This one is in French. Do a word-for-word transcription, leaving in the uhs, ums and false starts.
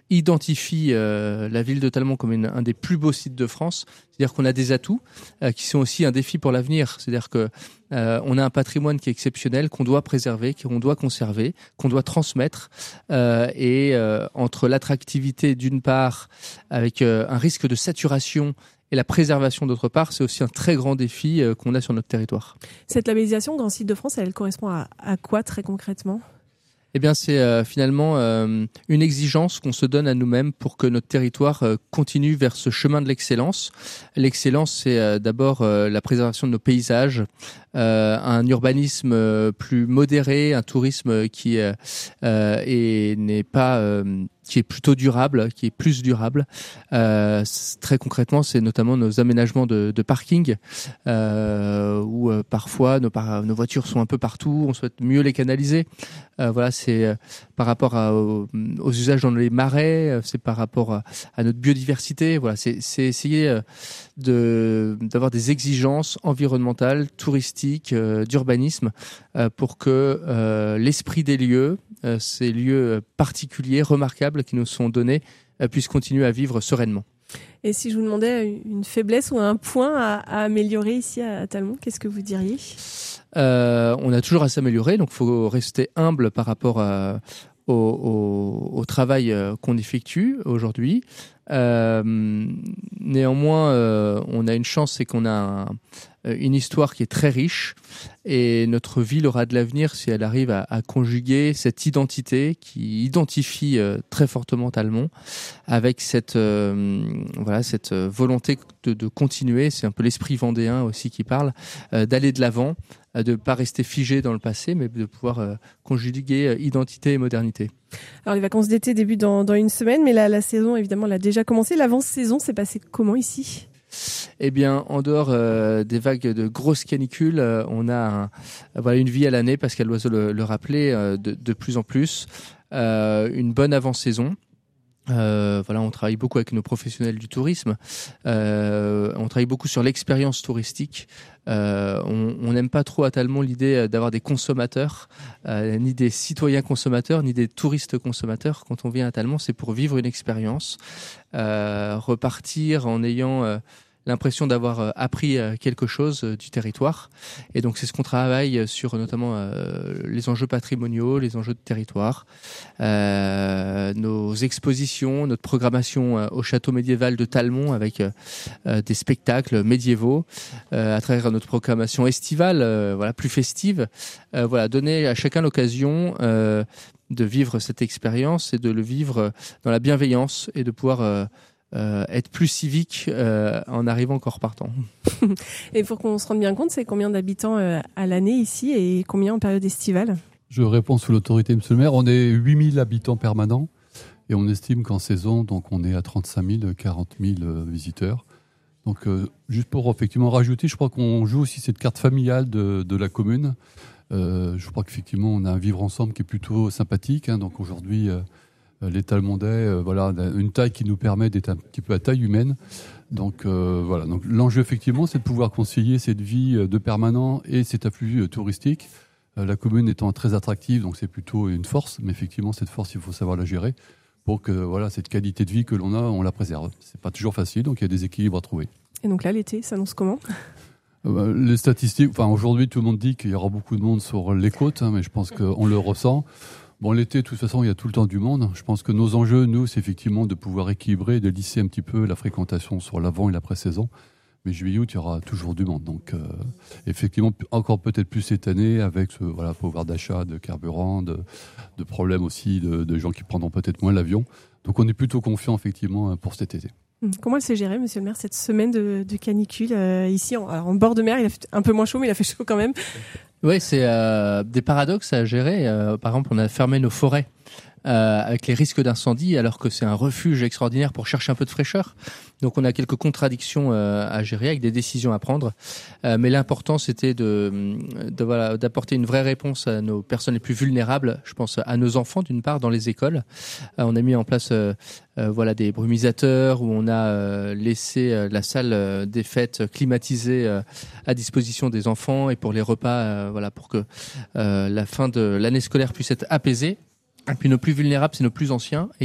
identifie euh, la ville de Talmont comme une, un des plus beaux sites de France. C'est-à-dire qu'on a des atouts euh, qui sont aussi un défi pour l'avenir. C'est-à-dire que euh, on a un patrimoine qui est exceptionnel, qu'on doit préserver, qu'on doit conserver, qu'on doit transmettre. Euh, et euh, entre l'attractivité d'une part, avec euh, un risque de saturation, et la préservation d'autre part, c'est aussi un très grand défi euh, qu'on a sur notre territoire. Cette labellisation Grand Site de France, elle correspond à, à quoi très concrètement ? Eh bien, c'est euh, finalement euh, une exigence qu'on se donne à nous-mêmes pour que notre territoire euh, continue vers ce chemin de l'excellence. L'excellence, c'est euh, d'abord euh, la préservation de nos paysages, euh, un urbanisme euh, plus modéré, un tourisme qui euh, euh, est, n'est pas... Euh, qui est plutôt durable, qui est plus durable. Euh, très concrètement, c'est notamment nos aménagements de, de parking, euh, où euh, parfois nos, par, nos voitures sont un peu partout, on souhaite mieux les canaliser. Euh, voilà, c'est euh, par rapport à, aux, aux usages dans les marais, c'est par rapport à, à notre biodiversité. Voilà, c'est, c'est essayer euh, de, d'avoir des exigences environnementales, touristiques, euh, d'urbanisme, euh, pour que euh, l'esprit des lieux, euh, ces lieux particuliers, remarquables qui nous sont donnés, euh, puissent continuer à vivre sereinement. Et si je vous demandais une faiblesse ou un point à, à améliorer ici à Talmont, qu'est-ce que vous diriez ? euh, On a toujours à s'améliorer, donc il faut rester humble par rapport à, au, au, au travail qu'on effectue aujourd'hui. Euh, néanmoins, euh, on a une chance, c'est qu'on a un, une histoire qui est très riche et notre ville aura de l'avenir si elle arrive à, à conjuguer cette identité qui identifie euh, très fortement Talmont avec cette euh, voilà cette volonté de, de continuer. C'est un peu l'esprit vendéen aussi qui parle, euh, d'aller de l'avant, euh, de pas rester figé dans le passé, mais de pouvoir euh, conjuguer euh, identité et modernité. Alors les vacances d'été débutent dans, dans une semaine, mais la, la saison évidemment elle a déjà commencé. L'avance-saison s'est passée comment ici ? Eh bien, en dehors euh, des vagues de grosses canicules, euh, on a un, voilà, une vie à l'année, Pascal Loiseau le, le rappelait, euh, de, de plus en plus. Euh, une bonne avant-saison. Euh, voilà, on travaille beaucoup avec nos professionnels du tourisme. Euh, on travaille beaucoup sur l'expérience touristique. Euh, on n'aime pas trop à Talmont l'idée d'avoir des consommateurs, euh, ni des citoyens consommateurs, ni des touristes consommateurs. Quand on vient à Talmont, c'est pour vivre une expérience, euh, repartir en ayant euh, l'impression d'avoir appris quelque chose du territoire. Et donc, c'est ce qu'on travaille sur notamment euh, les enjeux patrimoniaux, les enjeux de territoire, euh, nos expositions, notre programmation euh, au château médiéval de Talmont avec euh, des spectacles médiévaux, euh, à travers notre programmation estivale, euh, voilà, plus festive. Euh, voilà, donner à chacun l'occasion euh, de vivre cette expérience et de le vivre dans la bienveillance et de pouvoir euh, Euh, être plus civique euh, en arrivant qu'en repartant. Et pour qu'on se rende bien compte, c'est combien d'habitants euh, à l'année ici et combien en période estivale ? Je réponds sous l'autorité de monsieur le maire. On est huit mille habitants permanents et on estime qu'en saison, donc on est à trente-cinq mille, quarante mille euh, visiteurs. Donc euh, juste pour effectivement rajouter, je crois qu'on joue aussi cette carte familiale de, de la commune. Euh, je crois qu'effectivement on a un vivre ensemble qui est plutôt sympathique. Hein, donc aujourd'hui... Euh, les Talmondais, euh, voilà, une taille qui nous permet d'être un petit peu à taille humaine. Donc euh, voilà. Donc l'enjeu effectivement, c'est de pouvoir concilier cette vie de permanent et cet afflux touristique. Euh, la commune étant très attractive, donc c'est plutôt une force. Mais effectivement, cette force, il faut savoir la gérer pour que voilà, cette qualité de vie que l'on a, on la préserve. C'est pas toujours facile, donc il y a des équilibres à trouver. Et donc là, l'été s'annonce comment ? euh, Les statistiques. Enfin, aujourd'hui, tout le monde dit qu'il y aura beaucoup de monde sur les côtes, hein, mais je pense qu'on le ressent. Bon, l'été, de toute façon, il y a tout le temps du monde. Je pense que nos enjeux, nous, c'est effectivement de pouvoir équilibrer, de lisser un petit peu la fréquentation sur l'avant et l'après-saison. Mais juillet-août, il y aura toujours du monde. Donc, euh, effectivement, encore peut-être plus cette année avec ce voilà, pouvoir d'achat de carburant, de, de problèmes aussi de, de gens qui prendront peut-être moins l'avion. Donc, on est plutôt confiant, effectivement, pour cet été. Comment elle s'est gérée, monsieur le maire, cette semaine de, de canicule euh, ici en, alors en bord de mer? Il a fait un peu moins chaud, mais il a fait chaud quand même. Oui, c'est euh, des paradoxes à gérer. Euh, par exemple, on a fermé nos forêts euh, avec les risques d'incendie, alors que c'est un refuge extraordinaire pour chercher un peu de fraîcheur. Donc, on a quelques contradictions euh, à gérer, avec des décisions à prendre. Euh, mais l'important, c'était de, de voilà, d'apporter une vraie réponse à nos personnes les plus vulnérables. Je pense à nos enfants, d'une part, dans les écoles. Euh, on a mis en place euh, euh, voilà des brumisateurs, où on a euh, laissé euh, la salle euh, des fêtes climatisée euh, à disposition des enfants, et pour les repas, euh, voilà, pour que euh, la fin de l'année scolaire puisse être apaisée. Et puis nos plus vulnérables, c'est nos plus anciens. Et